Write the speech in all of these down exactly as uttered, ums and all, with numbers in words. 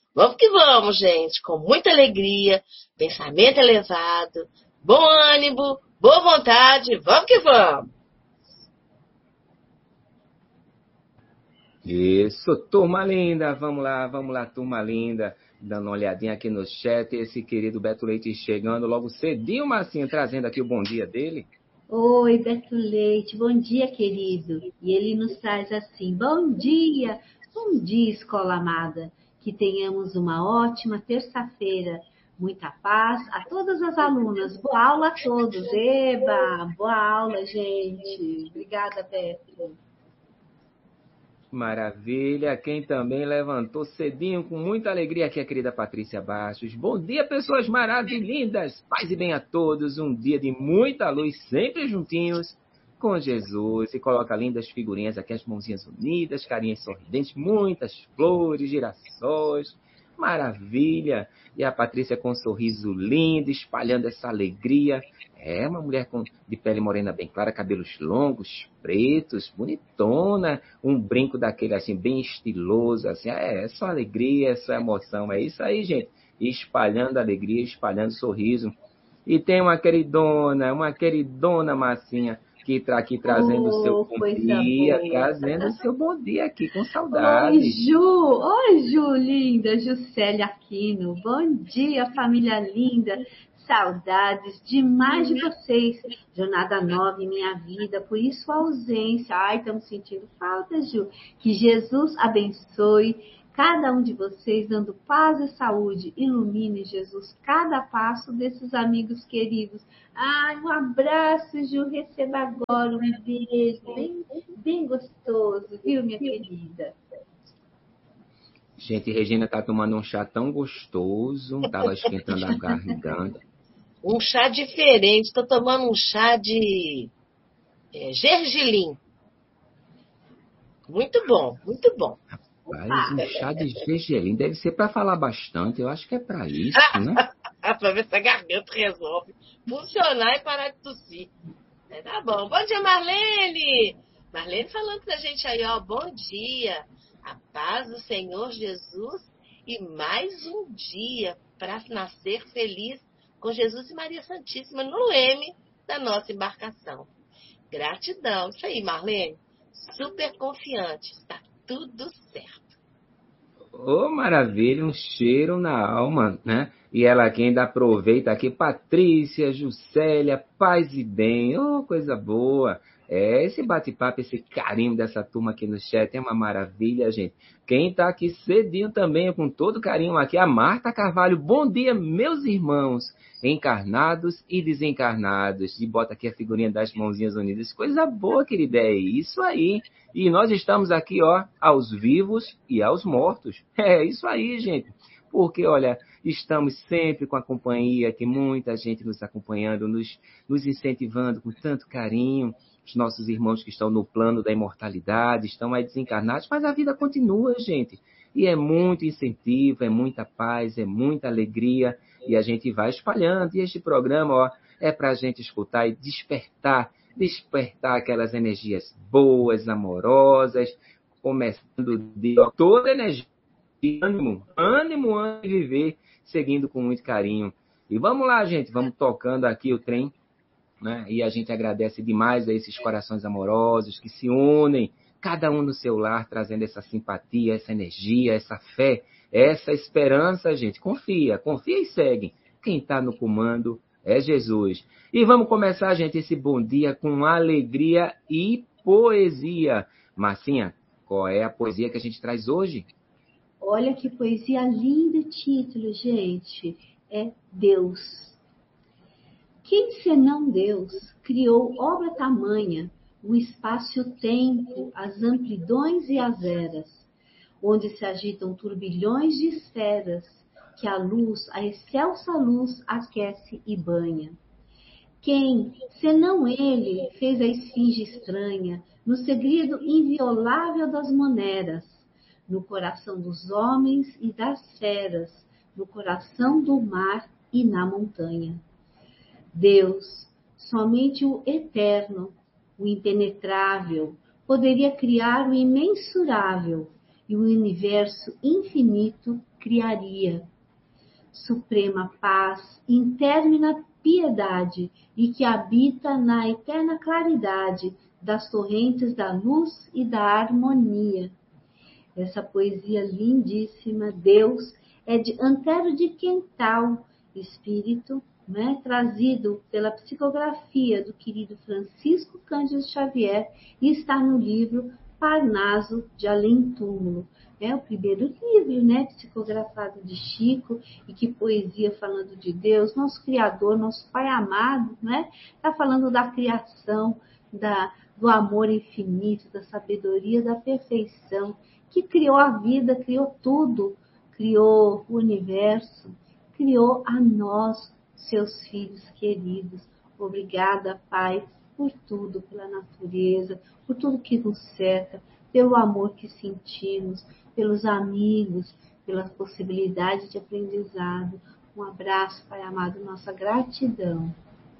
Vamos que vamos, gente, com muita alegria, pensamento elevado, bom ânimo, boa vontade, vamos que vamos! Isso, turma linda, vamos lá, vamos lá, turma linda, dando uma olhadinha aqui no chat, esse querido Beto Leite chegando logo cedinho, Marcinho, trazendo aqui o bom dia dele. Oi, Beto Leite, bom dia, querido. E ele nos traz assim, bom dia, bom dia, escola amada. Que tenhamos uma ótima terça-feira. Muita paz a todas as alunas. Boa aula a todos. Eba, boa aula, gente. Obrigada, Beto. Maravilha, quem também levantou cedinho com muita alegria aqui é a querida Patrícia Bastos. Bom dia, pessoas maravilhindas, paz e bem a todos, um dia de muita luz, sempre juntinhos com Jesus. E coloca lindas figurinhas aqui, as mãozinhas unidas, carinhas sorridentes, muitas flores, girassóis, maravilha. E a Patrícia com um sorriso lindo, espalhando essa alegria. É uma mulher com, de pele morena bem clara, cabelos longos, pretos, bonitona, um brinco daquele assim, bem estiloso, assim, é, é só alegria, é só emoção, é isso aí, gente, espalhando alegria, espalhando sorriso. E tem uma queridona, uma queridona Massinha, que está aqui trazendo o seu Oh, bom coisa dia, boa. trazendo o seu bom dia aqui, com saudade. Oi, Ju, oi, Ju, linda, Juscelia Aquino, bom dia, família linda, saudades demais de vocês, jornada nova em minha vida, por isso a ausência, ai, estamos sentindo falta, Ju, que Jesus abençoe cada um de vocês, dando paz e saúde, ilumine, Jesus, cada passo desses amigos queridos. Ai, um abraço, Ju, receba agora um beijo, bem, bem gostoso, viu, minha querida? Gente, Regina tá tomando um chá tão gostoso, tava esquentando a garganta. Um chá diferente, estou tomando um chá de é, gergelim. Muito bom, muito bom. Rapaz, um chá de gergelim deve ser para falar bastante, eu acho que é para isso, né? Para ver se a garganta resolve funcionar e parar de tossir. É, tá bom. Bom dia, Marlene! Marlene falando pra gente aí, ó, bom dia. A paz do Senhor Jesus e mais um dia para nascer feliz com Jesus e Maria Santíssima no leme da nossa embarcação. Gratidão. Isso aí, Marlene. Super confiante. Está tudo certo. Ô, oh, maravilha, um cheiro na alma, né? E ela aqui ainda aproveita aqui, Patrícia, Juscelia, paz e bem, oh, coisa boa. É, esse bate-papo, esse carinho dessa turma aqui no chat é uma maravilha, gente. Quem tá aqui cedinho também, com todo carinho aqui, a Marta Carvalho. Bom dia, meus irmãos, encarnados e desencarnados. E bota aqui a figurinha das mãozinhas unidas. Coisa boa, querida, é isso aí. E nós estamos aqui, ó, aos vivos e aos mortos. É isso aí, gente. Porque, olha, estamos sempre com a companhia, tem muita gente nos acompanhando, nos, nos incentivando com tanto carinho. Os nossos irmãos que estão no plano da imortalidade, estão aí desencarnados, mas a vida continua, gente. E é muito incentivo, é muita paz, é muita alegria, e a gente vai espalhando. E este programa, ó, é para a gente escutar e despertar, despertar aquelas energias boas, amorosas, começando de toda energia, ânimo, ânimo, ânimo de viver, seguindo com muito carinho. E vamos lá, gente, vamos tocando aqui o trem, né? E a gente agradece demais a esses corações amorosos que se unem, cada um no seu lar, trazendo essa simpatia, essa energia, essa fé, essa esperança, gente. Confia, confia e segue. Quem está no comando é Jesus. E vamos começar, gente, esse bom dia com alegria e poesia. Marcinha, qual é a poesia que a gente traz hoje? Olha que poesia linda, título, gente. É Deus. Quem senão Deus criou obra tamanha, o espaço e o tempo, as amplidões e as eras, onde se agitam turbilhões de esferas, que a luz, a excelsa luz, aquece e banha. Quem, senão ele, fez a esfinge estranha, no segredo inviolável das moneras, no coração dos homens e das feras, no coração do mar e na montanha. Deus, somente o eterno, o impenetrável, poderia criar o imensurável e o universo infinito criaria. Suprema paz, intermina piedade, e que habita na eterna claridade das torrentes da luz e da harmonia. Essa poesia lindíssima, Deus, é de Antero de Quental, espírito, né, trazido pela psicografia do querido Francisco Cândido Xavier, e está no livro Parnaso de Além Túmulo. É o primeiro livro, né, psicografado de Chico, e que poesia falando de Deus, nosso Criador, nosso Pai amado, né? Está falando da criação, da, do amor infinito, da sabedoria, da perfeição, que criou a vida, criou tudo, criou o universo, criou a nós, seus filhos queridos. Obrigada, Pai, por tudo, pela natureza, por tudo que nos cerca, pelo amor que sentimos, pelos amigos, pela possibilidade de aprendizado. Um abraço, Pai amado, nossa gratidão.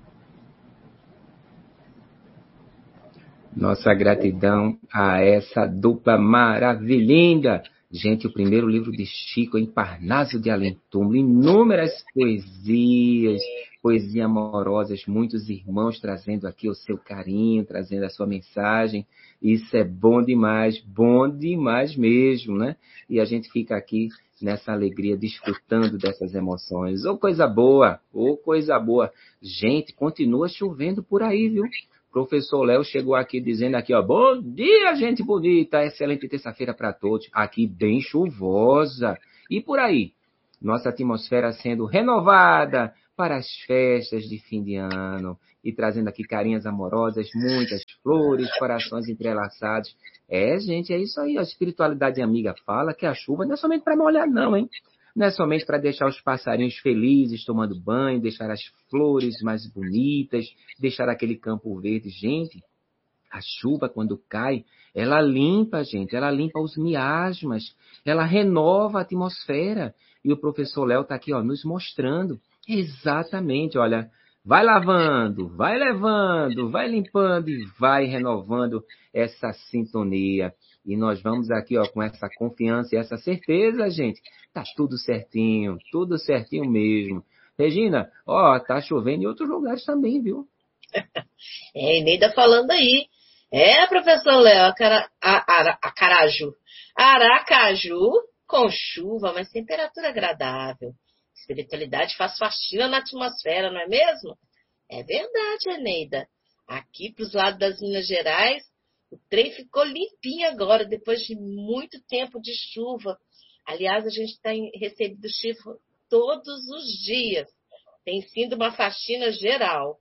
Nossa gratidão a essa dupla maravilhinda. Gente, o primeiro livro de Chico em Parnaso de Além Túmulo, inúmeras poesias, poesias amorosas, muitos irmãos trazendo aqui o seu carinho, trazendo a sua mensagem. Isso é bom demais, bom demais mesmo, né? E a gente fica aqui nessa alegria, desfrutando dessas emoções. Ô, coisa boa, ô, coisa boa. Gente, continua chovendo por aí, viu? Professor Léo chegou aqui dizendo aqui, ó, bom dia, gente bonita, excelente terça-feira para todos. Aqui bem chuvosa. E por aí, nossa atmosfera sendo renovada para as festas de fim de ano. E trazendo aqui carinhas amorosas, muitas flores, corações entrelaçados. É, gente, é isso aí. A espiritualidade amiga fala que a chuva não é somente para molhar, não, hein? Não é somente para deixar os passarinhos felizes tomando banho, deixar as flores mais bonitas, deixar aquele campo verde. Gente, a chuva, quando cai, ela limpa, gente, ela limpa os miasmas, ela renova a atmosfera. E o professor Léo está aqui, ó, nos mostrando exatamente, olha, vai lavando, vai levando, vai limpando e vai renovando essa sintonia. E nós vamos aqui, ó, com essa confiança e essa certeza, gente, tá tudo certinho, tudo certinho mesmo. Regina, ó, tá chovendo em outros lugares também, viu? É, Eneida falando aí. É, professor Léo, a, cara, a, a, a Caraju. Aracaju com chuva, mas temperatura agradável. Espiritualidade faz faxina na atmosfera, não é mesmo? É verdade, Eneida. Aqui para os lados das Minas Gerais, o trem ficou limpinho agora, depois de muito tempo de chuva. Aliás, a gente tem recebido chuva todos os dias. Tem sido uma faxina geral.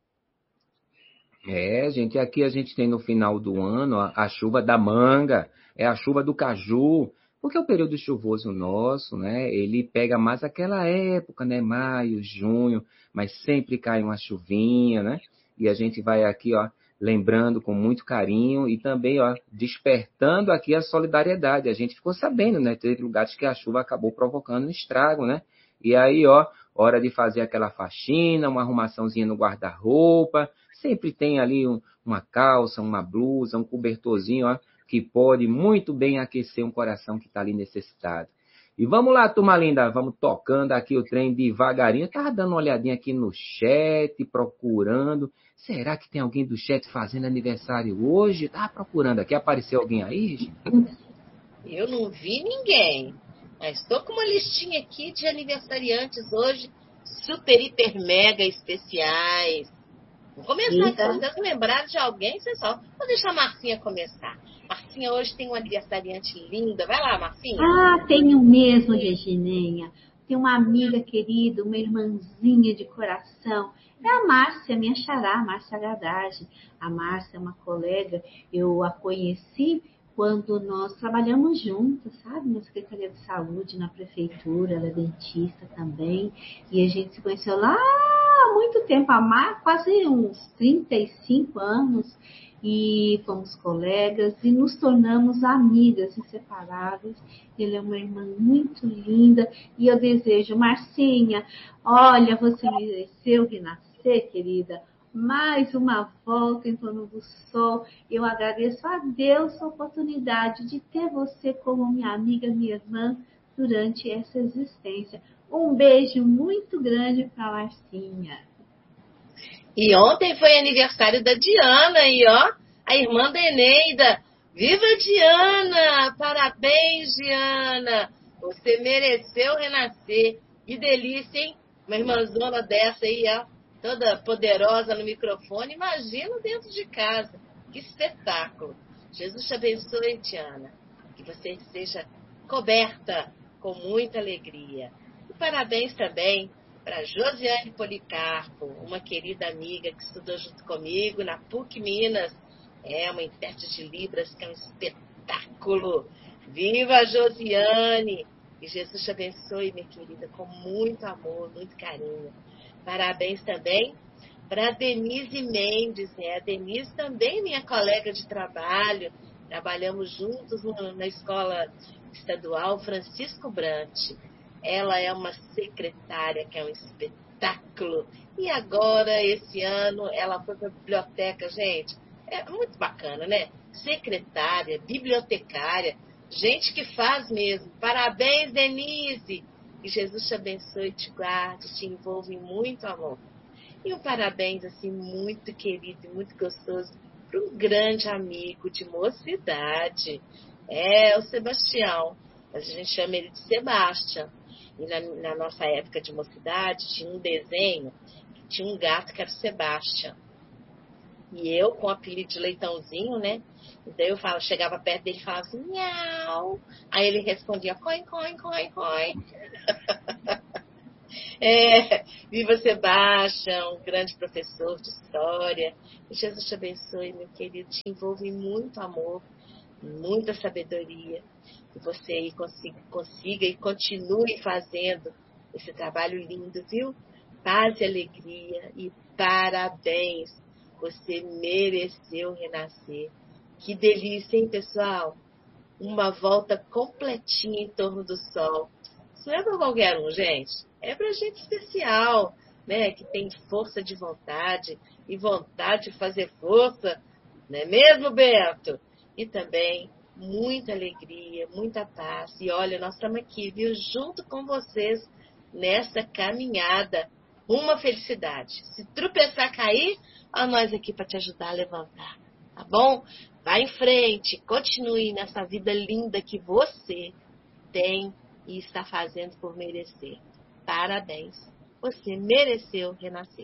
É, gente, aqui a gente tem no final do ano a, a chuva da manga, é a chuva do caju, porque o período chuvoso nosso, né, ele pega mais aquela época, né, maio, junho, mas sempre cai uma chuvinha, né, e a gente vai aqui, ó, lembrando com muito carinho e também, ó, despertando aqui a solidariedade. A gente ficou sabendo, né, teve lugares que a chuva acabou provocando um estrago, né, e aí, ó, hora de fazer aquela faxina, uma arrumaçãozinha no guarda-roupa, sempre tem ali um, uma calça, uma blusa, um cobertorzinho, ó, que pode muito bem aquecer um coração que está ali necessitado. E vamos lá, turma linda, vamos tocando aqui o trem devagarinho. Eu estava dando uma olhadinha aqui no chat, procurando. Será que tem alguém do chat fazendo aniversário hoje? Estava procurando aqui, apareceu alguém aí, gente? Eu não vi ninguém, mas estou com uma listinha aqui de aniversariantes hoje, super, hiper, mega especiais. Vou começar, se vocês lembrarem de alguém, vocês só. Vou deixar a Marcinha começar. Marcinha hoje tem uma aniversariante linda. Vai lá, Marcinha. Ah, tenho mesmo, Regininha. Tem uma amiga querida, uma irmãzinha de coração. É a Márcia, minha xará, Márcia Gadage. A Márcia é uma colega, eu a conheci quando nós trabalhamos juntas, sabe? Na Secretaria de Saúde, na Prefeitura, ela é dentista também. E a gente se conheceu lá há muito tempo, há mais, quase uns trinta e cinco anos. E fomos colegas e nos tornamos amigas inseparáveis. Ele é uma irmã muito linda e eu desejo, Marcinha, olha, você mereceu renascer, querida. Mais uma volta em torno do sol. Eu agradeço a Deus a oportunidade de ter você como minha amiga, minha irmã, durante essa existência. Um beijo muito grande para Marcinha. E ontem foi aniversário da Diana, e ó, a irmã da Eneida. Viva Diana! Parabéns, Diana! Você mereceu renascer. Que delícia, hein? Uma irmãzona dessa aí, ó, toda poderosa no microfone. Imagina dentro de casa. Que espetáculo! Jesus te abençoe, Diana. Que você seja coberta com muita alegria. E parabéns também para Josiane Policarpo, uma querida amiga que estudou junto comigo na P U C Minas. É uma intérprete de Libras, que é um espetáculo. Viva a Josiane! E Jesus te abençoe, minha querida, com muito amor, muito carinho. Parabéns também para a Denise Mendes, né? A Denise também minha colega de trabalho. Trabalhamos juntos na escola estadual Francisco Brant. Ela é uma secretária que é um espetáculo. E agora, esse ano, ela foi para a biblioteca, gente. É muito bacana, né? Secretária, bibliotecária, gente que faz mesmo. Parabéns, Denise! Que Jesus te abençoe, te guarde, te envolva em muito amor. E um parabéns, assim, muito querido e muito gostoso para um grande amigo de mocidade. É o Sebastião. A gente chama ele de Sebastião. E na, na nossa época de mocidade, tinha um desenho que tinha um gato que era o Sebastião. E eu, com o apelido de Leitãozinho, né? Então eu falo, chegava perto dele e falava assim, miau. Aí ele respondia, coin, coin, coin, coin. É, viva Sebastião, um grande professor de história. E Jesus te abençoe, meu querido. Te envolve em muito amor, muita sabedoria. Que você aí consiga, consiga e continue fazendo esse trabalho lindo, viu? Paz e alegria e parabéns. Você mereceu renascer. Que delícia, hein, pessoal? Uma volta completinha em torno do sol. Isso não é para qualquer um, gente. É para gente especial, né? Que tem força de vontade e vontade de fazer força. Não é mesmo, Beto? E também muita alegria, muita paz. E olha, nós estamos aqui, viu? Junto com vocês nessa caminhada. Uma felicidade. Se tropeçar, cair, ó, nós aqui para te ajudar a levantar. Tá bom? Vá em frente. Continue nessa vida linda que você tem e está fazendo por merecer. Parabéns. Você mereceu renascer.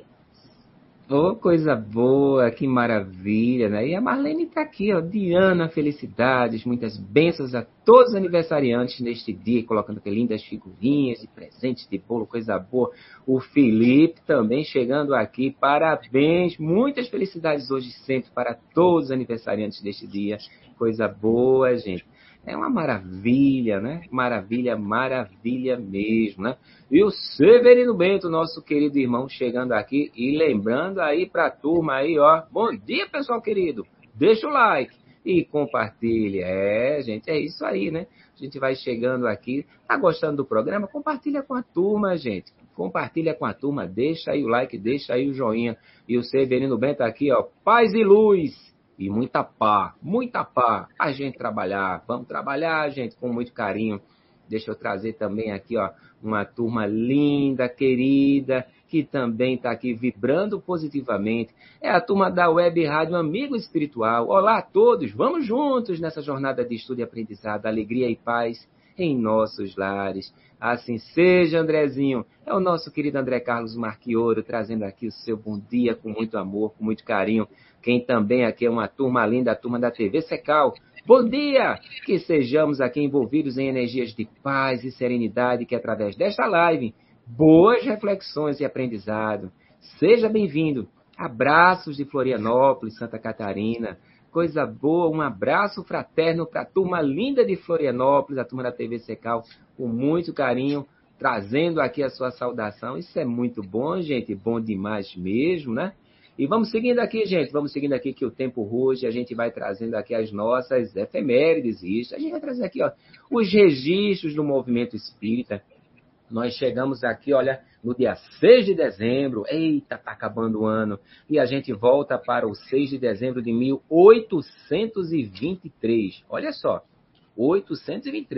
Oh, coisa boa, que maravilha, né? E a Marlene está aqui, ó, Diana, felicidades, muitas bênçãos a todos os aniversariantes neste dia, colocando aqui lindas figurinhas e presentes de bolo, coisa boa. O Felipe também chegando aqui, parabéns, muitas felicidades hoje sempre para todos os aniversariantes deste dia, coisa boa, gente. É uma maravilha, né? Maravilha, maravilha mesmo, né? E o Severino Bento, nosso querido irmão, chegando aqui e lembrando aí para a turma aí, ó. Bom dia, pessoal querido. Deixa o like e compartilha. É, gente, é isso aí, né? A gente vai chegando aqui. Tá gostando do programa? Compartilha com a turma, gente. Compartilha com a turma. Deixa aí o like, deixa aí o joinha. E o Severino Bento aqui, ó. Paz e luz. E muita pá, muita pá, a gente trabalhar, vamos trabalhar, gente, com muito carinho. Deixa eu trazer também aqui, ó, uma turma linda, querida, que também está aqui vibrando positivamente. É a turma da Web Rádio Amigo Espiritual. Olá a todos, vamos juntos nessa jornada de estudo e aprendizado, alegria e paz em nossos lares. Assim seja, Andrezinho. É o nosso querido André Carlos Marchioro, trazendo aqui o seu bom dia com muito amor, com muito carinho. Quem também aqui é uma turma linda, a turma da T V Secal. Bom dia! Que sejamos aqui envolvidos em energias de paz e serenidade, que através desta live, boas reflexões e aprendizado. Seja bem-vindo. Abraços de Florianópolis, Santa Catarina. Coisa boa, um abraço fraterno para a turma linda de Florianópolis, a turma da T V Secal, com muito carinho, trazendo aqui a sua saudação. Isso é muito bom, gente, bom demais mesmo, né? E vamos seguindo aqui, gente, vamos seguindo aqui que o tempo ruge, a gente vai trazendo aqui as nossas efemérides, isso. A gente vai trazer aqui, ó, os registros do movimento espírita. Nós chegamos aqui, olha, no dia seis de dezembro, eita, tá acabando o ano, e a gente volta para o seis de dezembro de mil oitocentos e vinte e três. Olha só, oitocentos e vinte e três.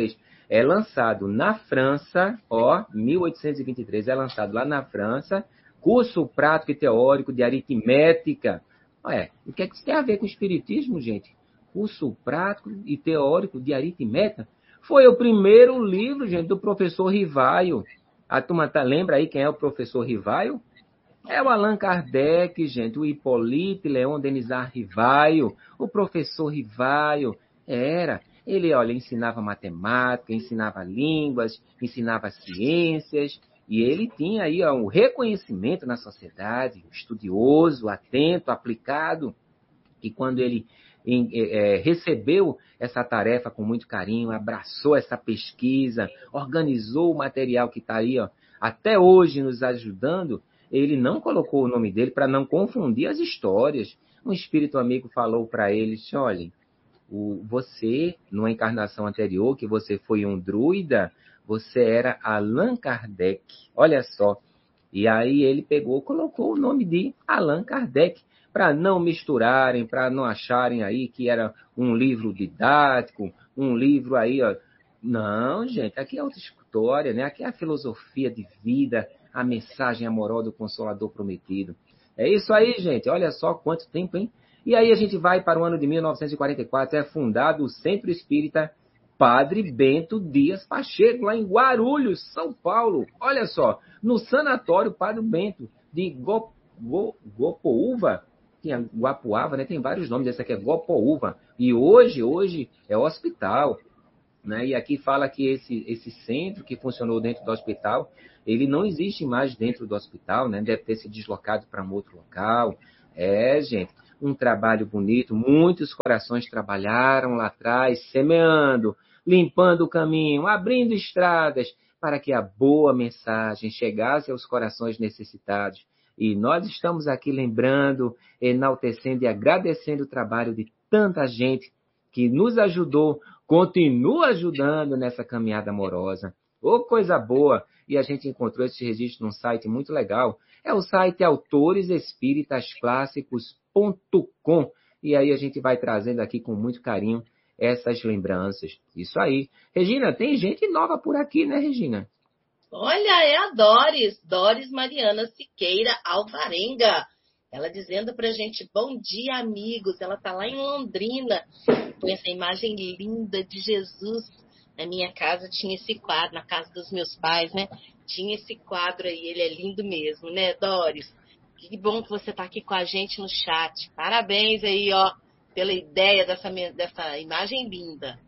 é lançado na França, ó, mil oitocentos e vinte e três, é lançado lá na França, curso prático e teórico de aritmética. Ué, o que é que isso tem a ver com o espiritismo, gente? Curso prático e teórico de aritmética? Foi o primeiro livro, gente, do professor Rivaio. A turma tá, lembra aí quem é o professor Rivaio? É o Allan Kardec, gente, o Hippolyte Léon Denisard Rivaio, o professor Rivaio. Era, ele, olha, ensinava matemática, ensinava línguas, ensinava ciências, e ele tinha aí ó, um reconhecimento na sociedade, estudioso, atento, aplicado, e quando ele em, é, recebeu essa tarefa com muito carinho, abraçou essa pesquisa, organizou o material que está aí ó, até hoje nos ajudando, ele não colocou o nome dele para não confundir as histórias. Um espírito amigo falou para ele, olha, o, você, numa encarnação anterior, que você foi um druida, você era Allan Kardec. Olha só. E aí ele pegou, colocou o nome de Allan Kardec, para não misturarem, para não acharem aí que era um livro didático, um livro aí, ó. Não, gente, aqui é outra história, né? Aqui é a filosofia de vida, a mensagem amorosa do Consolador Prometido. É isso aí, gente. Olha só quanto tempo, hein? E aí a gente vai para o ano de mil novecentos e quarenta e quatro, é fundado o Centro Espírita Padre Bento Dias Pacheco, lá em Guarulhos, São Paulo. Olha só, no Sanatório Padre Bento de Go, Go, Gopoúva, tinha Guapuava, né? Tem vários nomes, esse aqui é Gopoúva. E hoje, hoje é hospital, né? E aqui fala que esse, esse centro que funcionou dentro do hospital, ele não existe mais dentro do hospital, né? Deve ter se deslocado para um outro local. É, gente, um trabalho bonito, muitos corações trabalharam lá atrás, semeando, limpando o caminho, abrindo estradas, para que a boa mensagem chegasse aos corações necessitados. E nós estamos aqui lembrando, enaltecendo e agradecendo o trabalho de tanta gente que nos ajudou, continua ajudando nessa caminhada amorosa. Ô, coisa boa! E a gente encontrou esse registro num site muito legal. É o site autores espíritas clássicos ponto com. E aí a gente vai trazendo aqui com muito carinho essas lembranças. Isso aí. Regina, tem gente nova por aqui, né, Regina? Olha, é a Doris, Doris Mariana Siqueira Alvarenga. Ela dizendo pra gente, bom dia, amigos. Ela tá lá em Londrina, com essa imagem linda de Jesus. Na minha casa tinha esse quadro, na casa dos meus pais, né? Tinha esse quadro aí, ele é lindo mesmo, né, Doris? Que bom que você tá aqui com a gente no chat. Parabéns aí, ó, pela ideia dessa, dessa imagem linda.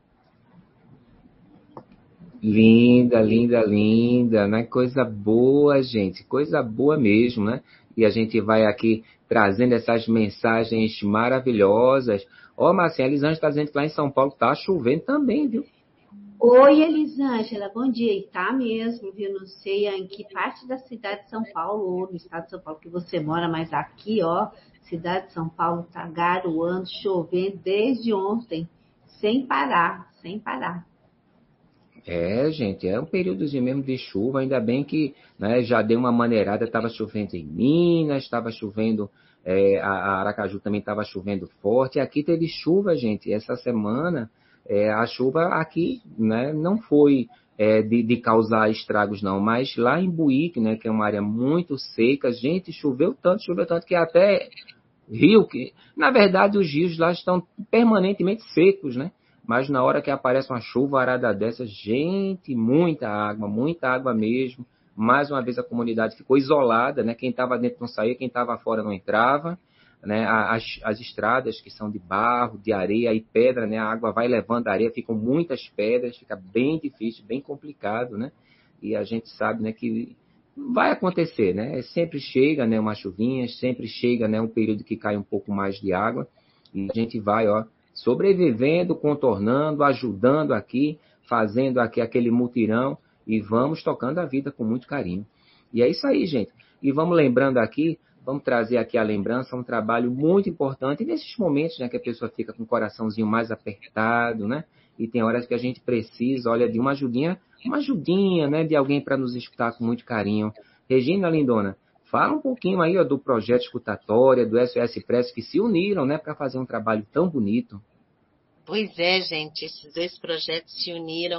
Linda, linda, linda, né? Coisa boa, gente, coisa boa mesmo, né? E a gente vai aqui trazendo essas mensagens maravilhosas. Ó, Marcinha, a Elisângela está dizendo que lá em São Paulo tá chovendo também, viu? Oi, Elisângela, bom dia. E tá mesmo, viu? Não sei em que parte da cidade de São Paulo ou no estado de São Paulo que você mora, mas aqui, ó, cidade de São Paulo tá garoando, chovendo desde ontem, sem parar, sem parar. É, gente, é um períodozinho mesmo de chuva, ainda bem que né, já deu uma maneirada, estava chovendo em Minas, estava chovendo, é, a, a Aracaju também estava chovendo forte, aqui teve chuva, gente, essa semana é, a chuva aqui né, não foi é, de, de causar estragos não, mas lá em Buíque, né, que é uma área muito seca, gente, choveu tanto, choveu tanto que até rio, que na verdade os rios lá estão permanentemente secos, né? Mas na hora que aparece uma chuva arada dessa, gente, muita água, muita água mesmo. Mais uma vez a comunidade ficou isolada, né? Quem estava dentro não saía, quem estava fora não entrava. Né? As, as estradas que são de barro, de areia e pedra, né? A água vai levando a areia, ficam muitas pedras, fica bem difícil, bem complicado, né? E a gente sabe, né, que vai acontecer, né? Sempre chega, né, uma chuvinha, sempre chega, né, um período que cai um pouco mais de água e a gente vai, ó, sobrevivendo, contornando, ajudando aqui, fazendo aqui aquele mutirão e vamos tocando a vida com muito carinho. E é isso aí, gente. E vamos lembrando aqui, vamos trazer aqui a lembrança, um trabalho muito importante nesses momentos, né, que a pessoa fica com o coraçãozinho mais apertado, né? E tem horas que a gente precisa, olha, de uma ajudinha, uma ajudinha, né, de alguém para nos escutar com muito carinho. Regina Lindona, fala um pouquinho aí ó, do projeto Escutatória, do S O S Press, que se uniram, né, para fazer um trabalho tão bonito. Pois é, gente, esses dois projetos se uniram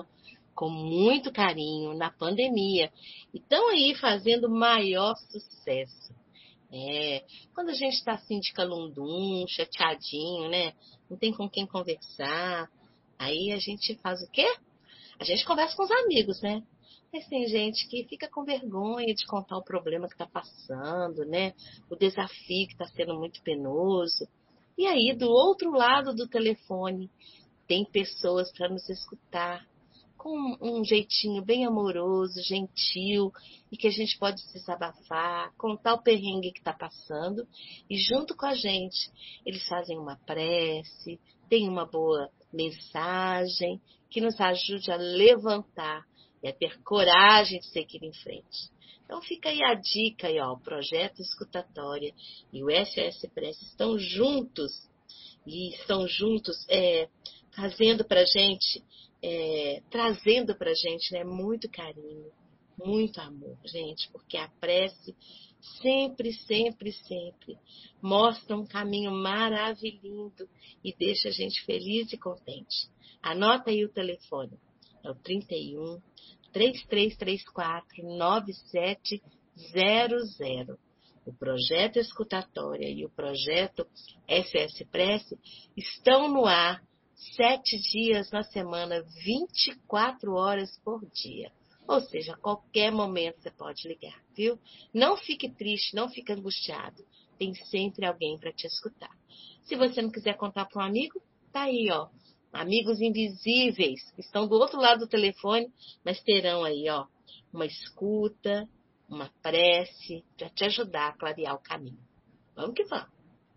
com muito carinho na pandemia e estão aí fazendo maior sucesso. É, quando a gente está assim de calundum, chateadinho, né? Não tem com quem conversar. Aí a gente faz o quê? A gente conversa com os amigos, né? Mas tem gente que fica com vergonha de contar o problema que está passando, né? O desafio que está sendo muito penoso. E aí, do outro lado do telefone, tem pessoas para nos escutar com um jeitinho bem amoroso, gentil, e que a gente pode se desabafar, contar o perrengue que está passando, e junto com a gente, eles fazem uma prece, tem uma boa mensagem, que nos ajude a levantar e a ter coragem de seguir em frente. Então fica aí a dica, aí, ó, o Projeto Escutatória e o S O S Prece estão juntos, e estão juntos é, fazendo para a gente, é, trazendo para a gente, né, muito carinho, muito amor, gente, porque a prece sempre, sempre, sempre mostra um caminho maravilhoso e deixa a gente feliz e contente. Anota aí o telefone, é o trinta e um, três três três quatro, nove sete zero zero. O Projeto Escutatória e o Projeto S O S Prece estão no ar sete dias na semana, vinte e quatro horas por dia. Ou seja, a qualquer momento você pode ligar, viu? Não fique triste, não fique angustiado. Tem sempre alguém para te escutar. Se você não quiser contar para um amigo, tá aí, ó. Amigos invisíveis, que estão do outro lado do telefone, mas terão aí, ó, uma escuta, uma prece para te ajudar a clarear o caminho. Vamos que vamos.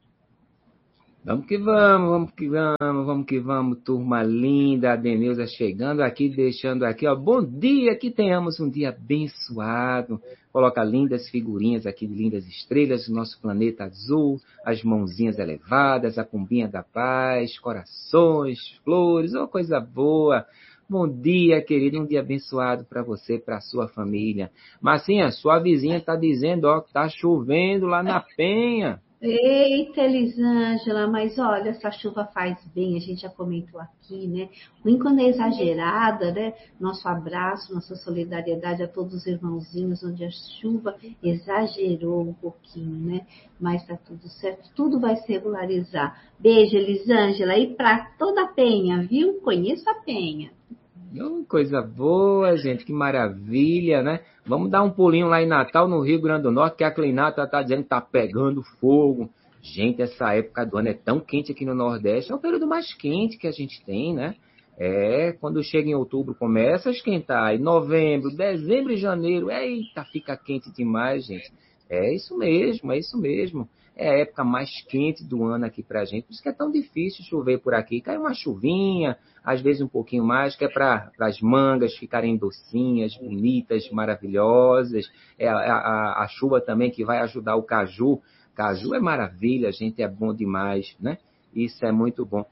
Vamos que vamos, vamos que vamos, vamos que vamos, turma linda, a Deneuza chegando aqui, deixando aqui, ó, bom dia, que tenhamos um dia abençoado, coloca lindas figurinhas aqui, de lindas estrelas do nosso planeta azul, as mãozinhas elevadas, a pombinha da paz, corações, flores, uma coisa boa. Bom dia, querido, um dia abençoado para você, para a sua família. Marcinha, sua vizinha está dizendo, ó, que tá chovendo lá na Penha. Eita, Elisângela, mas olha, essa chuva faz bem, a gente já comentou aqui, né? Ruim quando é exagerada, né? Nosso abraço, nossa solidariedade a todos os irmãozinhos, onde a chuva exagerou um pouquinho, né? Mas tá tudo certo, tudo vai se regularizar. Beijo, Elisângela, e para toda a Penha, viu? Conheço a Penha. Oh, coisa boa, gente, que maravilha, né? Vamos dar um pulinho lá em Natal, no Rio Grande do Norte, que a Clinata tá dizendo que tá pegando fogo. Gente, essa época do ano é tão quente aqui no Nordeste, é o período mais quente que a gente tem, né? É, quando chega em outubro começa a esquentar, em novembro, dezembro e janeiro, eita, fica quente demais, gente. É isso mesmo, é isso mesmo. É a época mais quente do ano aqui pra gente, por isso que é tão difícil chover por aqui. Cai uma chuvinha, às vezes um pouquinho mais, que é para as mangas ficarem docinhas, bonitas, maravilhosas. É a, a, a chuva também que vai ajudar o caju. Caju é maravilha, gente, é bom demais, né? Isso é muito bom.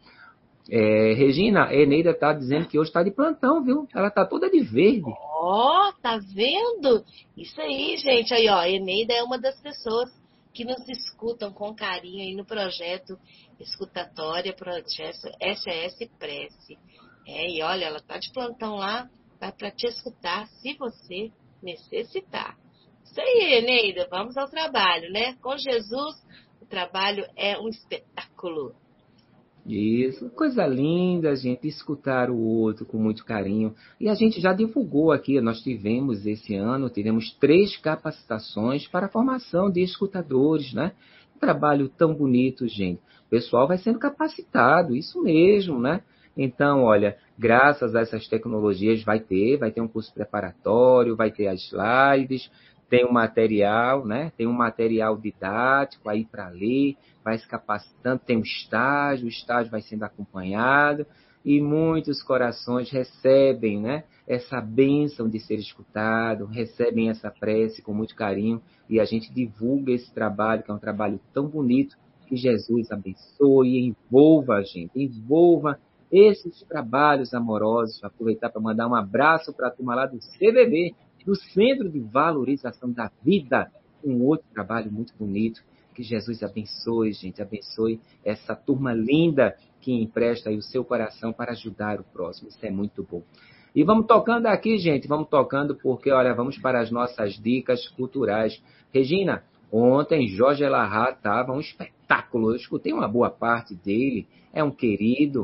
É, Regina, a Eneida está dizendo que hoje está de plantão, viu? Ela está toda de verde. Ó, oh, tá vendo? Isso aí, gente. Aí, ó, a Eneida é uma das pessoas que nos escutam com carinho aí no projeto Escutatória, projeto S O S Prece. É, e olha, ela tá de plantão lá, vai para te escutar se você necessitar. Isso aí, Eneida, vamos ao trabalho, né? Com Jesus, o trabalho é um espetáculo. Isso, coisa linda, gente, escutar o outro com muito carinho. E a gente já divulgou aqui, nós tivemos esse ano, tivemos três capacitações para a formação de escutadores, né? Um trabalho tão bonito, gente. O pessoal vai sendo capacitado, isso mesmo, né? Então, olha, graças a essas tecnologias vai ter, vai ter um curso preparatório, vai ter as slides, tem um material, né? Tem um material didático aí para ler, vai se capacitando, tem um estágio, o estágio vai sendo acompanhado e muitos corações recebem, né, essa bênção de ser escutado, recebem essa prece com muito carinho e a gente divulga esse trabalho, que é um trabalho tão bonito, que Jesus abençoe e envolva a gente, envolva esses trabalhos amorosos. Vou aproveitar para mandar um abraço para a turma lá do C V B, do Centro de Valorização da Vida, um outro trabalho muito bonito. Que Jesus abençoe, gente, abençoe essa turma linda que empresta aí o seu coração para ajudar o próximo. Isso é muito bom. E vamos tocando aqui, gente, vamos tocando porque, olha, vamos para as nossas dicas culturais. Regina, ontem Jorge Elahá estava um espetáculo, eu escutei uma boa parte dele, é um querido.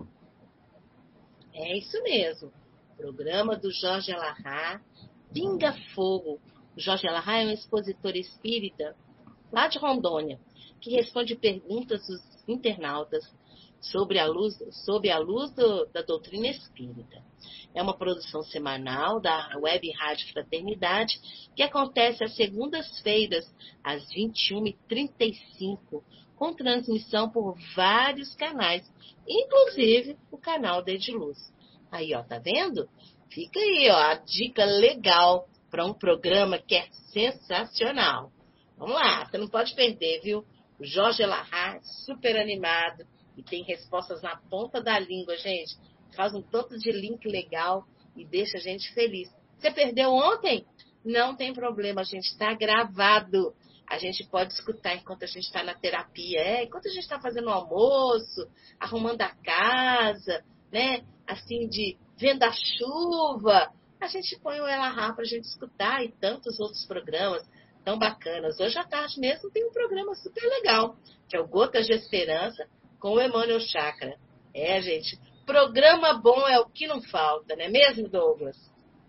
É isso mesmo. Programa do Jorge Elahá, Pinga Fogo. O Jorge Elahá é um expositor espírita lá de Rondônia, que responde perguntas dos internautas sobre a luz, sob a luz do, da doutrina espírita. É uma produção semanal da Web Rádio Fraternidade, que acontece às segundas-feiras, às vinte e uma e trinta e cinco, com transmissão por vários canais, inclusive o canal da Ediluz. Aí, ó, tá vendo? Fica aí, ó, a dica legal para um programa que é sensacional. Vamos lá, você não pode perder, viu? O Jorge Elahá, super animado, e tem respostas na ponta da língua, gente. Faz um tanto de link legal e deixa a gente feliz. Você perdeu ontem? Não tem problema, a gente está gravado. A gente pode escutar enquanto a gente está na terapia, é, enquanto a gente está fazendo o almoço, arrumando a casa, né? Assim, de vendo a chuva. A gente põe o Elahá para a gente escutar e tantos outros programas tão bacanas. Hoje à tarde mesmo tem um programa super legal, que é o Gotas de Esperança, com o Emmanuel Chakra. É, gente, programa bom é o que não falta, não é mesmo, Douglas?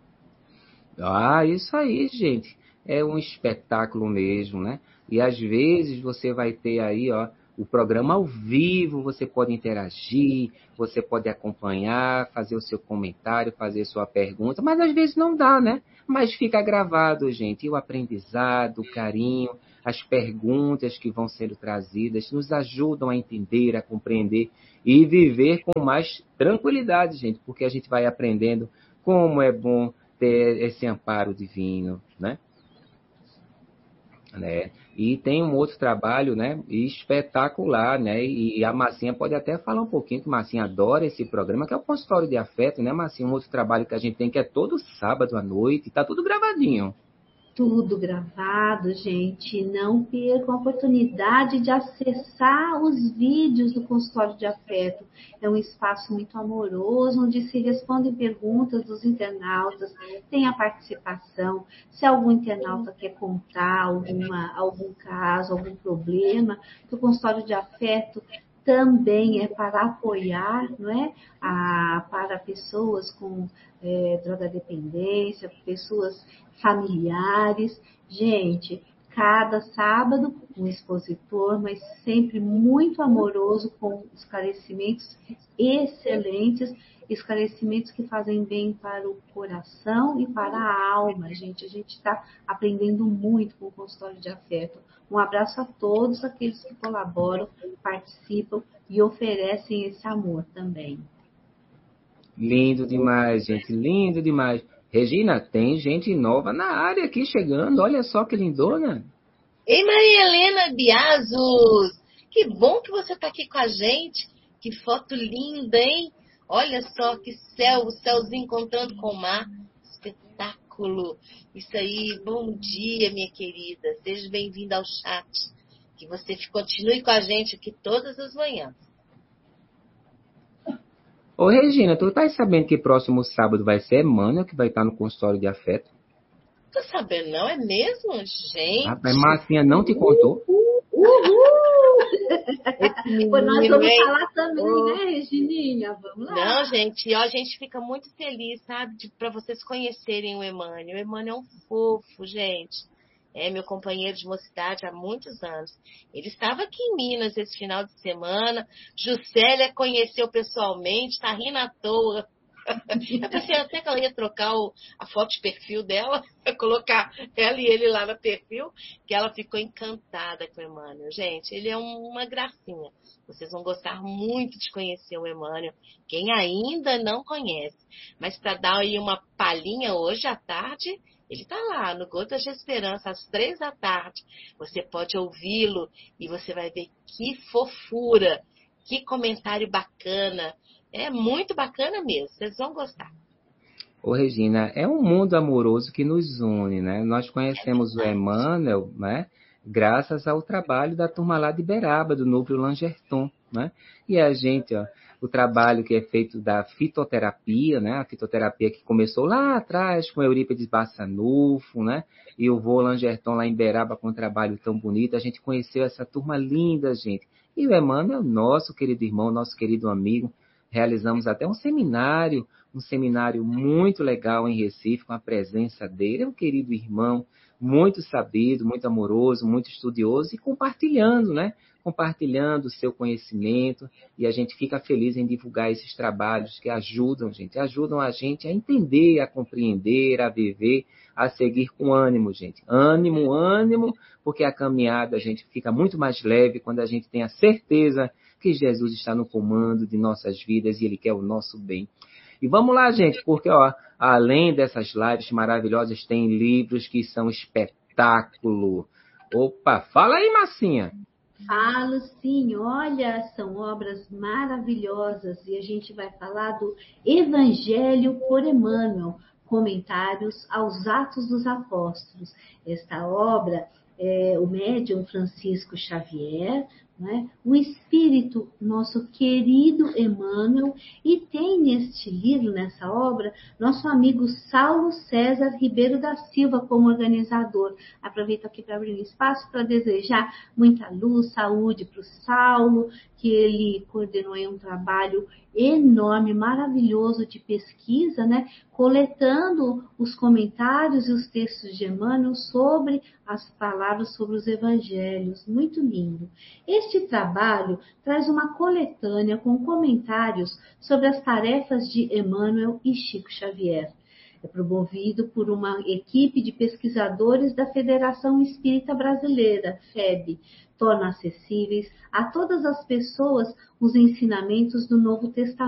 Ah, isso aí, gente. É um espetáculo mesmo, né? E às vezes você vai ter aí, ó, o programa ao vivo, você pode interagir, você pode acompanhar, fazer o seu comentário, fazer sua pergunta, mas às vezes não dá, né? Mas fica gravado, gente. E o aprendizado, o carinho, as perguntas que vão sendo trazidas nos ajudam a entender, a compreender e viver com mais tranquilidade, gente, porque a gente vai aprendendo como é bom ter esse amparo divino, né? Né? E tem um outro trabalho, né, espetacular, né, e a Marcinha pode até falar um pouquinho, que a Marcinha adora esse programa, que é o Consultório de Afeto, né, Marcinha? Um outro trabalho que a gente tem que é todo sábado à noite, tá tudo gravadinho. Tudo gravado, gente. Não percam a oportunidade de acessar os vídeos do Consultório de Afeto. É um espaço muito amoroso, onde se respondem perguntas dos internautas, tem a participação. Se algum internauta quer contar alguma, algum caso, algum problema, o Consultório de Afeto também é para apoiar, não é? A, para pessoas com é, drogadependência, pessoas familiares. Gente, cada sábado um expositor, mas sempre muito amoroso, com esclarecimentos excelentes, esclarecimentos que fazem bem para o coração e para a alma, gente. A gente está aprendendo muito com o Consultório de Afeto. Um abraço a todos aqueles que colaboram, participam e oferecem esse amor também. Lindo demais, gente, lindo demais. Regina, tem gente nova na área aqui chegando, olha só que lindona. Ei, Maria Helena Biazos, que bom que você está aqui com a gente. Que foto linda, hein? Olha só que céu, o céuzinho encontrando com o mar. Espetáculo. Isso aí, bom dia, minha querida. Seja bem-vinda ao chat. Que você continue com a gente aqui todas as manhãs. Ô, Regina, tu tá sabendo que próximo sábado vai ser Emmanuel que vai estar no Consultório de Afeto? Tô sabendo, não é mesmo, gente? Rapaz, Marcinha não te contou? Uhul! Menino, Pois nós vamos hein? falar também, oh. né, Regininha? Vamos lá. Não, gente, ó, a gente fica muito feliz, sabe, para vocês conhecerem o Emmanuel. O Emmanuel é um fofo, gente. É meu companheiro de mocidade há muitos anos. Ele estava aqui em Minas esse final de semana. Juscelia conheceu pessoalmente, tá rindo à toa. Eu pensei até que ela ia trocar o, a foto de perfil dela, colocar ela e ele lá no perfil, que ela ficou encantada com o Emmanuel. Gente, ele é um, uma gracinha. Vocês vão gostar muito de conhecer o Emmanuel, quem ainda não conhece. Mas para dar aí uma palhinha hoje à tarde, ele está lá no Gotas de Esperança, às três da tarde. Você pode ouvi-lo e você vai ver que fofura, que comentário bacana. É muito bacana mesmo, vocês vão gostar. Ô, Regina, é um mundo amoroso que nos une, né? Nós conhecemos é o Emmanuel, né? Graças ao trabalho da turma lá de Beraba, do Núcleo Langerton, né? E a gente, ó, o trabalho que é feito da fitoterapia, né? A fitoterapia que começou lá atrás com Eurípides Bassanufo, né? E o vô Langerton lá em Beraba com um trabalho tão bonito. A gente conheceu essa turma linda, gente. E o Emmanuel, nosso querido irmão, nosso querido amigo, realizamos até um seminário, um seminário muito legal em Recife, com a presença dele. É um querido irmão, muito sabido, muito amoroso, muito estudioso e compartilhando, né? Compartilhando o seu conhecimento, e a gente fica feliz em divulgar esses trabalhos que ajudam, gente, ajudam a gente a entender, a compreender, a viver, a seguir com ânimo, gente. Ânimo, ânimo, porque a caminhada, a gente fica muito mais leve quando a gente tem a certeza que Jesus está no comando de nossas vidas e Ele quer o nosso bem. E vamos lá, gente, porque ó, além dessas lives maravilhosas, tem livros que são espetáculo. Opa, fala aí, Massinha. Falo sim, olha, são obras maravilhosas e a gente vai falar do Evangelho por Emmanuel, comentários aos Atos dos Apóstolos. Esta obra é o médium Francisco Xavier, né? O espírito, nosso querido Emmanuel, e tem neste livro, nessa obra, nosso amigo Saulo César Ribeiro da Silva como organizador. Aproveito aqui para abrir um espaço para desejar muita luz, saúde para o Saulo, que ele coordenou aí um trabalho enorme, maravilhoso de pesquisa, né? Coletando os comentários e os textos de Emmanuel sobre as palavras sobre os evangelhos. Muito lindo. Este trabalho traz uma coletânea com comentários sobre as tarefas de Emmanuel e Chico Xavier. É promovido por uma equipe de pesquisadores da Federação Espírita Brasileira, F E B. Torna acessíveis a todas as pessoas os ensinamentos do Novo Testamento.